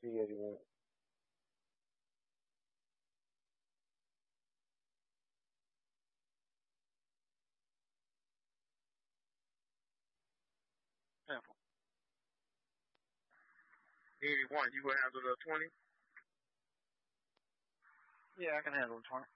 P81. Simple. 81, you will handle the 20? Yeah, I can handle the 20.